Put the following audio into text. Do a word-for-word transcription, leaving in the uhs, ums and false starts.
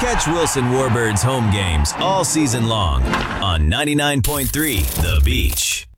Catch Wilson Warbirds home games all season long on ninety-nine point three The Beach.